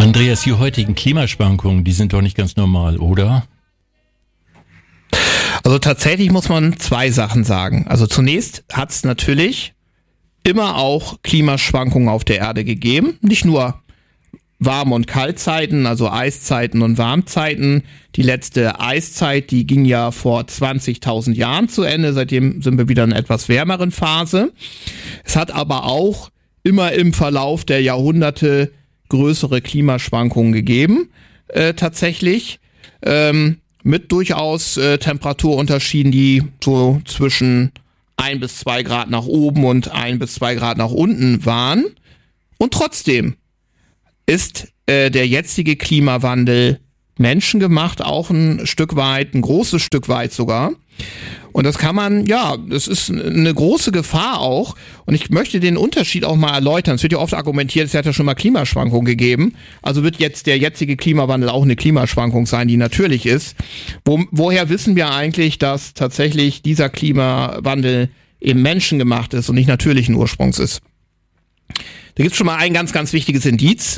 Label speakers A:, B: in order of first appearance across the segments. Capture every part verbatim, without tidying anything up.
A: Andreas, die heutigen Klimaschwankungen, die sind doch nicht ganz normal, oder?
B: Also tatsächlich muss man zwei Sachen sagen. Also zunächst hat es natürlich immer auch Klimaschwankungen auf der Erde gegeben. Nicht nur Warm- und Kaltzeiten, also Eiszeiten und Warmzeiten. Die letzte Eiszeit, die ging ja vor zwanzigtausend Jahren zu Ende. Seitdem sind wir wieder in einer etwas wärmeren Phase. Es hat aber auch immer im Verlauf der Jahrhunderte größere Klimaschwankungen gegeben, äh, tatsächlich. Ähm, mit durchaus äh, Temperaturunterschieden, die so zwischen ein bis zwei Grad nach oben und ein bis zwei Grad nach unten waren. Und trotzdem ist äh, der jetzige Klimawandel menschengemacht, auch ein Stück weit, ein großes Stück weit sogar. Und das kann man, ja, das ist eine große Gefahr auch. Und ich möchte den Unterschied auch mal erläutern. Es wird ja oft argumentiert, es hat ja schon mal Klimaschwankungen gegeben. Also wird jetzt der jetzige Klimawandel auch eine Klimaschwankung sein, die natürlich ist. Wo, woher wissen wir eigentlich, dass tatsächlich dieser Klimawandel eben menschengemacht ist und nicht natürlichen Ursprungs ist? Da gibt es schon mal ein ganz, ganz wichtiges Indiz.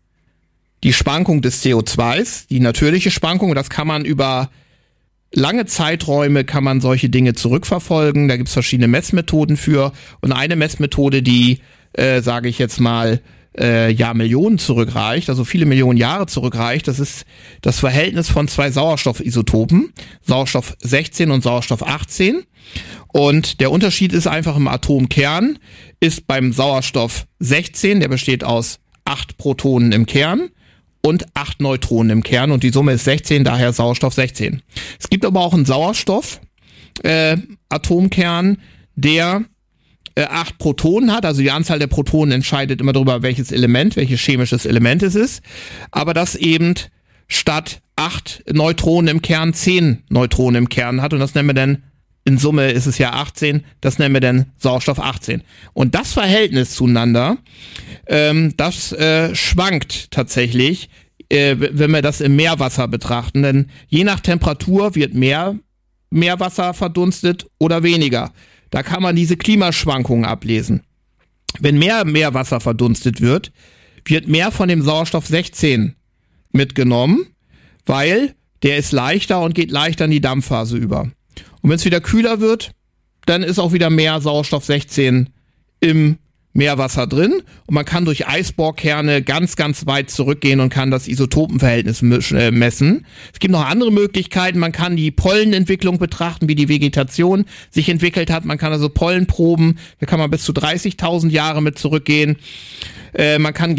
B: Die Schwankung des C O zwei, die natürliche Schwankung. Und das kann man über lange Zeiträume kann man solche Dinge zurückverfolgen. Da gibt es verschiedene Messmethoden für. Und eine Messmethode, die, äh, sage ich jetzt mal, äh, ja, Millionen zurückreicht, also viele Millionen Jahre zurückreicht, das ist das Verhältnis von zwei Sauerstoffisotopen, Sauerstoff sechzehn und Sauerstoff achtzehn. Und der Unterschied ist einfach im Atomkern, ist beim Sauerstoff sechzehn, der besteht aus acht Protonen im Kern, und acht Neutronen im Kern und die Summe ist sechzehn, daher Sauerstoff sechzehn. Es gibt aber auch einen Sauerstoff äh, Atomkern, der äh, acht Protonen hat, also die Anzahl der Protonen entscheidet immer darüber, welches Element, welches chemisches Element es ist, aber das eben statt acht Neutronen im Kern zehn Neutronen im Kern hat und das nennen wir dann, in Summe ist es ja achtzehn, das nennen wir dann Sauerstoff achtzehn. Und das Verhältnis zueinander, ähm, das äh, schwankt tatsächlich, äh, wenn wir das im Meerwasser betrachten. Denn je nach Temperatur wird mehr Meerwasser verdunstet oder weniger. Da kann man diese Klimaschwankungen ablesen. Wenn mehr Meerwasser verdunstet wird, wird mehr von dem Sauerstoff sechzehn mitgenommen, weil der ist leichter und geht leichter in die Dampfphase über. Und wenn es wieder kühler wird, dann ist auch wieder mehr Sauerstoff sechzehn im Meerwasser drin. Und man kann durch Eisbohrkerne ganz, ganz weit zurückgehen und kann das Isotopenverhältnis messen. Es gibt noch andere Möglichkeiten. Man kann die Pollenentwicklung betrachten, wie die Vegetation sich entwickelt hat. Man kann also Pollen proben. Da kann man bis zu dreißigtausend Jahre mit zurückgehen. Äh, man kann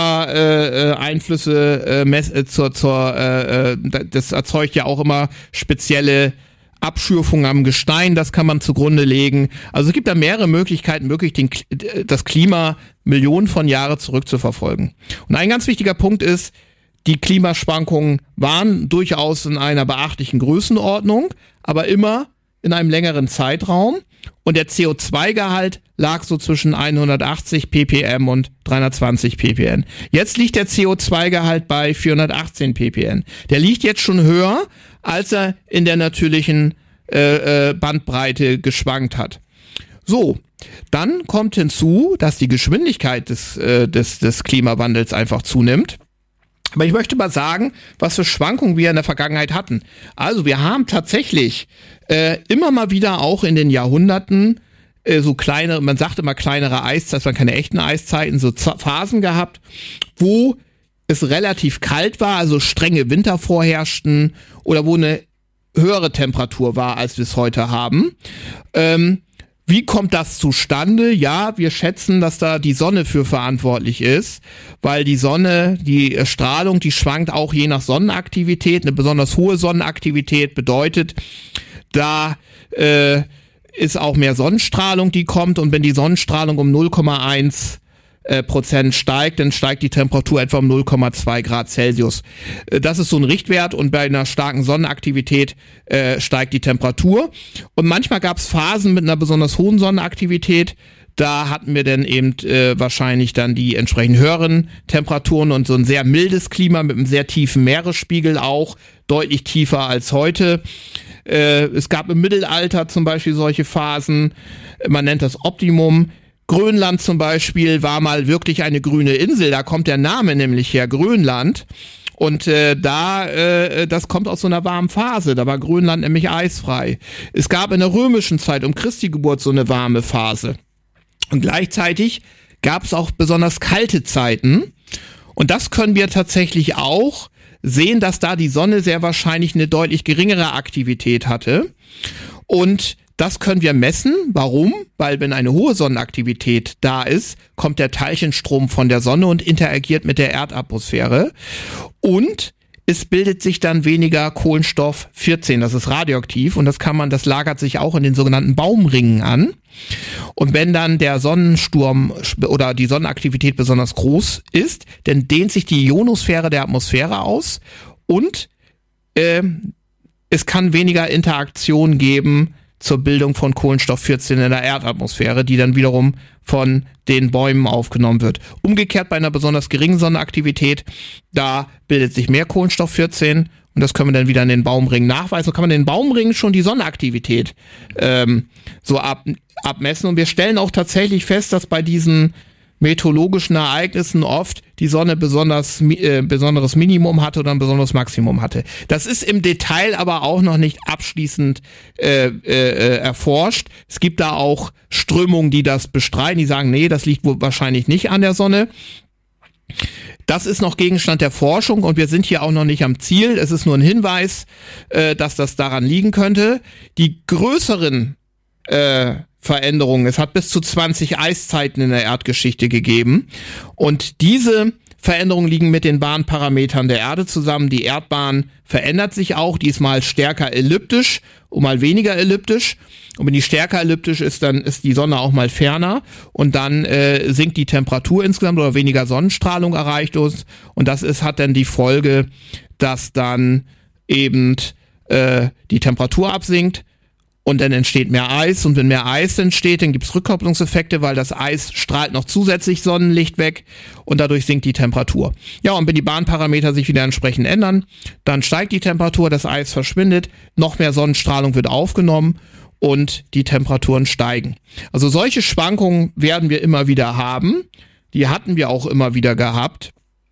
B: Gletscher-Einflüsse äh, äh, mess- äh, zur, zur äh, äh, das erzeugt ja auch immer spezielle Abschürfung am Gestein, das kann man zugrunde legen. Also es gibt da mehrere Möglichkeiten, wirklich den, das Klima Millionen von Jahren zurückzuverfolgen. Und ein ganz wichtiger Punkt ist, die Klimaschwankungen waren durchaus in einer beachtlichen Größenordnung, aber immer in einem längeren Zeitraum. Und der C O zwei Gehalt lag so zwischen hundertachtzig ppm und dreihundertzwanzig ppm. Jetzt liegt der C O zwei Gehalt bei vierhundertachtzehn ppm. Der liegt jetzt schon höher, als er in der natürlichen äh, äh, Bandbreite geschwankt hat. So, dann kommt hinzu, dass die Geschwindigkeit des, äh, des, des Klimawandels einfach zunimmt. Aber ich möchte mal sagen, was für Schwankungen wir in der Vergangenheit hatten. Also wir haben tatsächlich äh, immer mal wieder auch in den Jahrhunderten äh, so kleine, man sagt immer kleinere Eiszeiten, das waren keine echten Eiszeiten, so Z- Phasen gehabt, wo es relativ kalt war, also strenge Winter vorherrschten oder wo eine höhere Temperatur war, als wir es heute haben. Ähm, Wie kommt das zustande? Ja, wir schätzen, dass da die Sonne für verantwortlich ist, weil die Sonne, die Strahlung, die schwankt auch je nach Sonnenaktivität. Eine besonders hohe Sonnenaktivität bedeutet, da äh, ist auch mehr Sonnenstrahlung, die kommt. Und wenn die Sonnenstrahlung um null Komma eins äh, Prozent steigt, dann steigt die Temperatur etwa um null Komma zwei Grad Celsius. Äh, das ist so ein Richtwert und bei einer starken Sonnenaktivität äh, steigt die Temperatur. Und manchmal gab es Phasen mit einer besonders hohen Sonnenaktivität. Da hatten wir dann eben äh, wahrscheinlich dann die entsprechend höheren Temperaturen und so ein sehr mildes Klima mit einem sehr tiefen Meeresspiegel auch, deutlich tiefer als heute. Äh, es gab im Mittelalter zum Beispiel solche Phasen, man nennt das Optimum. Grönland zum Beispiel war mal wirklich eine grüne Insel, da kommt der Name nämlich her, Grönland. Und äh, da, äh, das kommt aus so einer warmen Phase, da war Grönland nämlich eisfrei. Es gab in der römischen Zeit um Christi Geburt so eine warme Phase. Und gleichzeitig gab es auch besonders kalte Zeiten. Und das können wir tatsächlich auch sehen, dass da die Sonne sehr wahrscheinlich eine deutlich geringere Aktivität hatte. Und das können wir messen. Warum? Weil wenn eine hohe Sonnenaktivität da ist, kommt der Teilchenstrom von der Sonne und interagiert mit der Erdatmosphäre. Und es bildet sich dann weniger Kohlenstoff vierzehn, das ist radioaktiv und das kann man, das lagert sich auch in den sogenannten Baumringen an. Und wenn dann der Sonnensturm oder die Sonnenaktivität besonders groß ist, dann dehnt sich die Ionosphäre der Atmosphäre aus und äh, es kann weniger Interaktion geben zur Bildung von Kohlenstoff vierzehn in der Erdatmosphäre, die dann wiederum von den Bäumen aufgenommen wird. Umgekehrt bei einer besonders geringen Sonnenaktivität, da bildet sich mehr Kohlenstoff vierzehn und das können wir dann wieder in den Baumringen nachweisen. So kann man in den Baumringen schon die Sonnenaktivität ähm, so ab, abmessen und wir stellen auch tatsächlich fest, dass bei diesen meteorologischen Ereignissen oft die Sonne besonders äh, besonderes Minimum hatte oder ein besonderes Maximum hatte. Das ist im Detail aber auch noch nicht abschließend äh, äh, erforscht. Es gibt da auch Strömungen, die das bestreiten, die sagen, nee, das liegt wohl wahrscheinlich nicht an der Sonne. Das ist noch Gegenstand der Forschung und wir sind hier auch noch nicht am Ziel. Es ist nur ein Hinweis, äh, dass das daran liegen könnte. Die größeren äh, Veränderungen. Es hat bis zu zwanzig Eiszeiten in der Erdgeschichte gegeben und diese Veränderungen liegen mit den Bahnparametern der Erde zusammen. Die Erdbahn verändert sich auch, die ist mal stärker elliptisch und mal weniger elliptisch. Und wenn die stärker elliptisch ist, dann ist die Sonne auch mal ferner und dann äh, sinkt die Temperatur insgesamt oder weniger Sonnenstrahlung erreicht uns. Und das ist, hat dann die Folge, dass dann eben äh, die Temperatur absinkt. Und dann entsteht mehr Eis und wenn mehr Eis entsteht, dann gibt's Rückkopplungseffekte, weil das Eis strahlt noch zusätzlich Sonnenlicht weg und dadurch sinkt die Temperatur. Ja, und wenn die Bahnparameter sich wieder entsprechend ändern, dann steigt die Temperatur, das Eis verschwindet, noch mehr Sonnenstrahlung wird aufgenommen und die Temperaturen steigen. Also solche Schwankungen werden wir immer wieder haben. Die hatten wir auch immer wieder gehabt.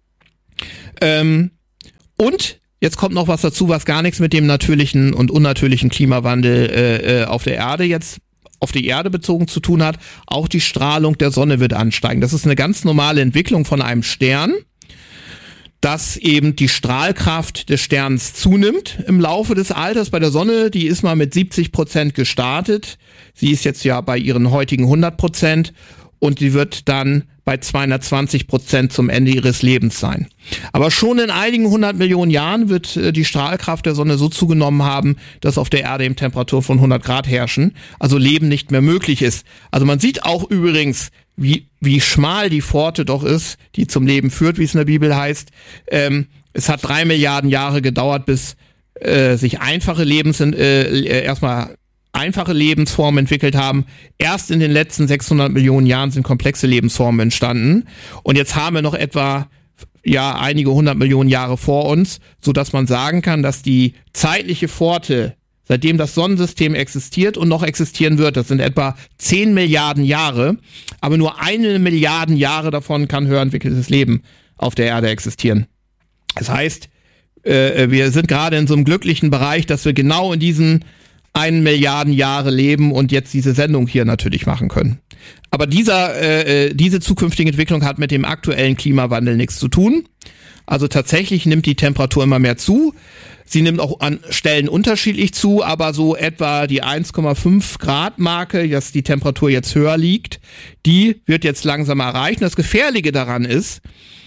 B: Ähm, und Jetzt kommt noch was dazu, was gar nichts mit dem natürlichen und unnatürlichen Klimawandel äh, auf der Erde jetzt auf die Erde bezogen zu tun hat. Auch die Strahlung der Sonne wird ansteigen. Das ist eine ganz normale Entwicklung von einem Stern, dass eben die Strahlkraft des Sterns zunimmt im Laufe des Alters. Bei der Sonne, die ist mal mit siebzig Prozent gestartet. Sie ist jetzt ja bei ihren heutigen hundert Prozent und die wird dann bei zweihundertzwanzig Prozent zum Ende ihres Lebens sein. Aber schon in einigen hundert Millionen Jahren wird äh, die Strahlkraft der Sonne so zugenommen haben, dass auf der Erde eben Temperaturen von hundert Grad herrschen, also Leben nicht mehr möglich ist. Also man sieht auch übrigens, wie wie schmal die Pforte doch ist, die zum Leben führt, wie es in der Bibel heißt. Ähm, es hat drei Milliarden Jahre gedauert, bis äh, sich einfache Lebens äh, erstmal einfache Lebensformen entwickelt haben. Erst in den letzten sechshundert Millionen Jahren sind komplexe Lebensformen entstanden. Und jetzt haben wir noch etwa, ja, einige hundert Millionen Jahre vor uns, so dass man sagen kann, dass die zeitliche Pforte, seitdem das Sonnensystem existiert und noch existieren wird, das sind etwa zehn Milliarden Jahre, aber nur eine Milliarde Jahre davon kann höher entwickeltes Leben auf der Erde existieren. Das heißt, äh, wir sind gerade in so einem glücklichen Bereich, dass wir genau in diesen einen Milliarden Jahre leben und jetzt diese Sendung hier natürlich machen können. Aber dieser, äh, diese zukünftige Entwicklung hat mit dem aktuellen Klimawandel nichts zu tun. Also tatsächlich nimmt die Temperatur immer mehr zu. Sie nimmt auch an Stellen unterschiedlich zu, aber so etwa die eins Komma fünf Grad Marke, dass die Temperatur jetzt höher liegt, die wird jetzt langsam erreichen. Das Gefährliche daran ist,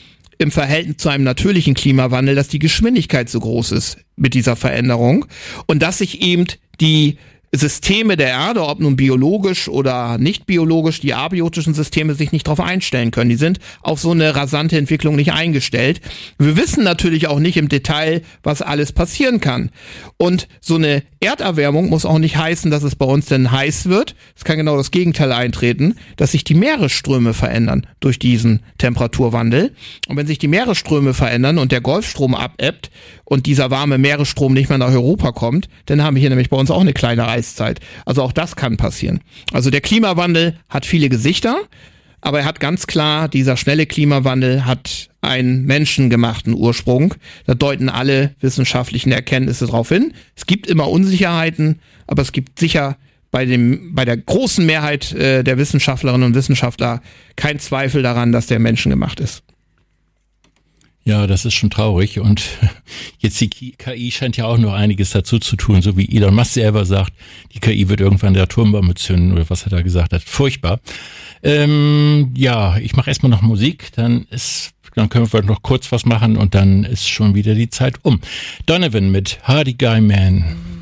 B: im Verhältnis zu einem natürlichen Klimawandel, dass die Geschwindigkeit so groß ist mit dieser Veränderung und dass sich eben die Systeme der Erde, ob nun biologisch oder nicht biologisch, die abiotischen Systeme sich nicht darauf einstellen können. Die sind auf so eine rasante Entwicklung nicht eingestellt. Wir wissen natürlich auch nicht im Detail, was alles passieren kann. Und so eine Erderwärmung muss auch nicht heißen, dass es bei uns denn heiß wird. Es kann genau das Gegenteil eintreten, dass sich die Meeresströme verändern durch diesen Temperaturwandel. Und wenn sich die Meeresströme verändern und der Golfstrom abebbt und dieser warme Meeresstrom nicht mehr nach Europa kommt, dann haben wir hier nämlich bei uns auch eine kleine Eiszeit. Also auch das kann passieren. Also der Klimawandel hat viele Gesichter, aber er hat ganz klar, dieser schnelle Klimawandel hat einen menschengemachten Ursprung. Da deuten alle wissenschaftlichen Erkenntnisse darauf hin. Es gibt immer Unsicherheiten, aber es gibt sicher bei dem, bei der großen Mehrheit äh, der Wissenschaftlerinnen und Wissenschaftler kein Zweifel daran, dass der menschengemacht ist.
A: Ja, das ist schon traurig und jetzt die K I scheint ja auch noch einiges dazu zu tun, so wie Elon Musk selber sagt, die K I wird irgendwann die Atombombe zünden oder was er da gesagt hat. Furchtbar. Ähm, ja, ich mache erstmal noch Musik, dann ist, dann können wir noch kurz was machen und dann ist schon wieder die Zeit um. Donovan mit Hardy Guy Man.